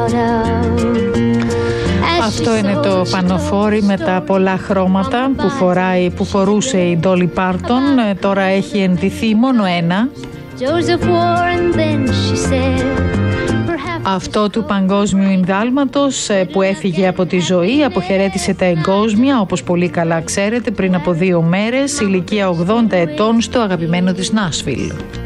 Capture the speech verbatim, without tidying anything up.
Αυτό είναι το πανοφόρι με τα πολλά χρώματα που, φοράει, που φορούσε η Ντόλι Πάρτον. Τώρα έχει ενδυθεί μόνο ένα. Αυτό του παγκόσμιου ινδάλματος που έφυγε από τη ζωή, αποχαιρέτησε τα εγκόσμια, όπως πολύ καλά ξέρετε, πριν από δύο μέρες, ηλικία ογδόντα ετών, στο αγαπημένο της Νάσβιλ.